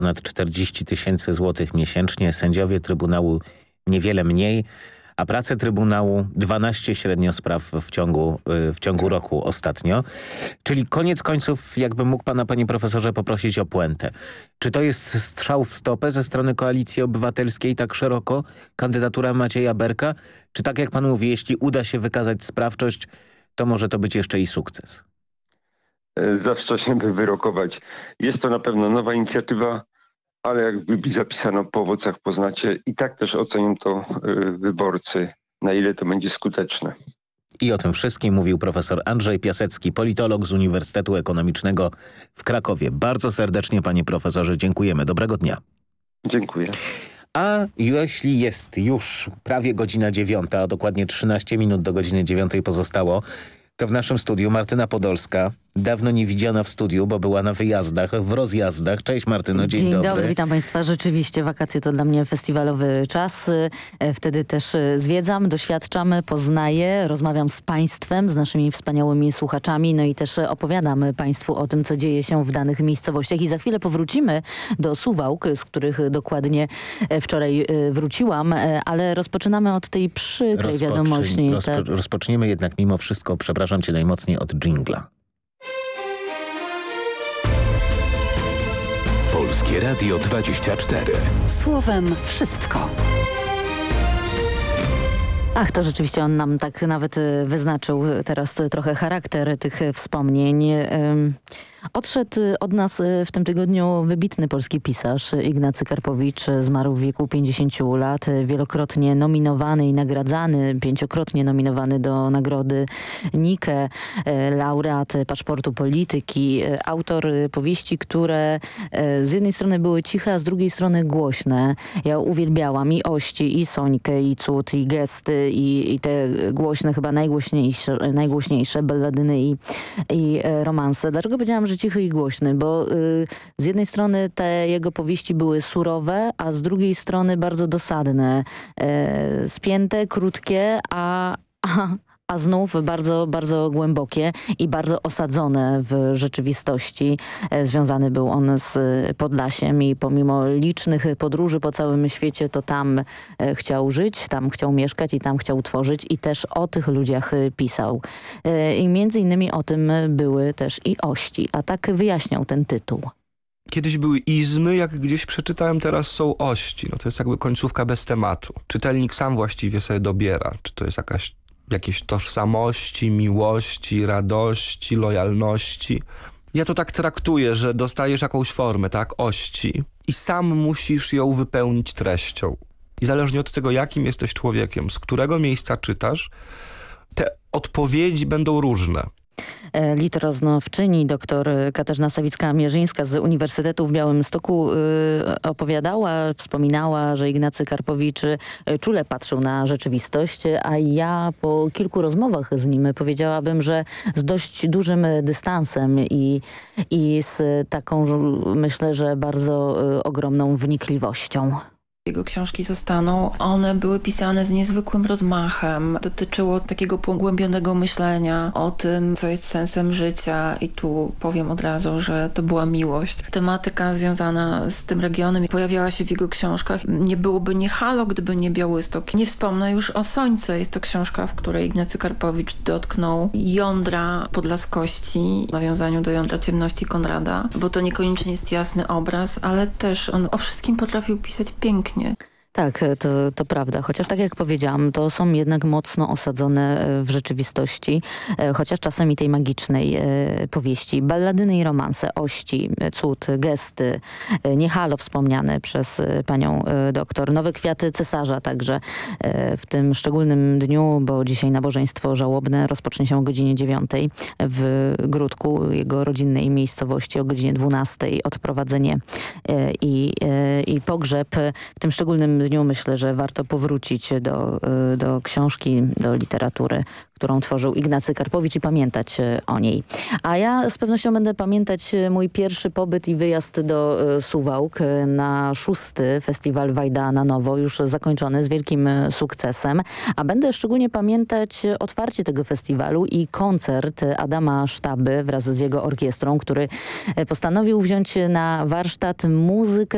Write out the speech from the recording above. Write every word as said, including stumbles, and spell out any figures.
ponad czterdzieści tysięcy złotych miesięcznie, sędziowie Trybunału niewiele mniej, a pracę Trybunału dwanaście średnio spraw w ciągu, w ciągu roku ostatnio. Czyli koniec końców, jakbym mógł pana, panie profesorze, poprosić o puentę. Czy to jest strzał w stopę ze strony Koalicji Obywatelskiej tak szeroko, kandydatura Macieja Berka? Czy tak jak pan mówi, jeśli uda się wykazać sprawczość, to może to być jeszcze i sukces? Za wcześnie by wyrokować. Jest to na pewno nowa inicjatywa, ale jak w Biblii zapisano, po owocach poznacie. I tak też ocenią to y, wyborcy, na ile to będzie skuteczne. I o tym wszystkim mówił profesor Andrzej Piasecki, politolog z Uniwersytetu Ekonomicznego w Krakowie. Bardzo serdecznie, panie profesorze, dziękujemy. Dobrego dnia. Dziękuję. A jeśli jest już prawie godzina dziewiąta, a dokładnie trzynaście minut do godziny dziewiątej pozostało, to w naszym studiu Martyna Podolska, dawno nie widziana w studiu, bo była na wyjazdach, w rozjazdach. Cześć Martyno, dzień, dzień dobry. dobry, witam państwa. Rzeczywiście wakacje to dla mnie festiwalowy czas. Wtedy też zwiedzam, doświadczam, poznaję, rozmawiam z państwem, z naszymi wspaniałymi słuchaczami, no i też opowiadam państwu o tym, co dzieje się w danych miejscowościach. I za chwilę powrócimy do Suwałk, z których dokładnie wczoraj wróciłam, ale rozpoczynamy od tej przykrej Rozpoczyń, wiadomości. Rozpo, tak. Rozpoczniemy jednak mimo wszystko, przepraszam cię najmocniej, od dżingla. Polskie Radio dwadzieścia cztery. Słowem wszystko. Ach, to rzeczywiście on nam tak nawet wyznaczył teraz trochę charakter tych wspomnień. Odszedł od nas w tym tygodniu wybitny polski pisarz Ignacy Karpowicz. Zmarł w wieku pięćdziesięciu lat. Wielokrotnie nominowany i nagradzany, pięciokrotnie nominowany do nagrody Nike, laureat Paszportu Polityki, autor powieści, które z jednej strony były ciche, a z drugiej strony głośne. Ja uwielbiałam i Ości, i Sońkę, i Cud, i Gesty, i, i te głośne, chyba najgłośniejsze, najgłośniejsze balladyny i, i romanse. Dlaczego powiedziałam, że cichy i głośny? Bo y, z jednej strony te jego powieści były surowe, a z drugiej strony bardzo dosadne. Y, spięte, krótkie, a... a a znów bardzo, bardzo głębokie i bardzo osadzone w rzeczywistości. Związany był on z Podlasiem i pomimo licznych podróży po całym świecie, to tam chciał żyć, tam chciał mieszkać i tam chciał tworzyć i też o tych ludziach pisał. I między innymi o tym były też i Ości, a tak wyjaśniał ten tytuł. Kiedyś były izmy, jak gdzieś przeczytałem, teraz są ości. No to jest jakby końcówka bez tematu. Czytelnik sam właściwie sobie dobiera, czy to jest jakaś jakieś tożsamości, miłości, radości, lojalności. Ja to tak traktuję, że dostajesz jakąś formę, tak, ości i sam musisz ją wypełnić treścią. I zależnie od tego, jakim jesteś człowiekiem, z którego miejsca czytasz, te odpowiedzi będą różne. Literaznawczyni dr Katarzyna Sawicka-Mierzyńska z Uniwersytetu w Białymstoku y, opowiadała, wspominała, że Ignacy Karpowicz czule patrzył na rzeczywistość, a ja po kilku rozmowach z nim powiedziałabym, że z dość dużym dystansem i, i z taką, myślę, że bardzo y, ogromną wnikliwością. Jego książki zostaną. One były pisane z niezwykłym rozmachem. Dotyczyło takiego pogłębionego myślenia o tym, co jest sensem życia i tu powiem od razu, że to była miłość. Tematyka związana z tym regionem pojawiała się w jego książkach. Nie byłoby nie Halo, gdyby nie Białystok. Nie wspomnę już o Sońce. Jest to książka, w której Ignacy Karpowicz dotknął jądra podlaskości, w nawiązaniu do jądra ciemności Konrada, bo to niekoniecznie jest jasny obraz, ale też on o wszystkim potrafił pisać pięknie. Tak, to, to prawda. Chociaż tak jak powiedziałam, to są jednak mocno osadzone w rzeczywistości, chociaż czasem i tej magicznej powieści. Balladyny i romanse, Ości, Cud, Gesty, Nie Halo wspomniane przez panią doktor, Nowe kwiaty cesarza także w tym szczególnym dniu, bo dzisiaj nabożeństwo żałobne rozpocznie się o godzinie dziewiątej w Gródku, jego rodzinnej miejscowości, o godzinie dwunastej odprowadzenie i, i pogrzeb. W tym szczególnym dniu myślę, że warto powrócić do, do książki, do literatury, którą tworzył Ignacy Karpowicz i pamiętać o niej. A ja z pewnością będę pamiętać mój pierwszy pobyt i wyjazd do Suwałk na szósty festiwal Wajda na nowo, już zakończony z wielkim sukcesem. A będę szczególnie pamiętać otwarcie tego festiwalu i koncert Adama Sztaby wraz z jego orkiestrą, który postanowił wziąć na warsztat muzykę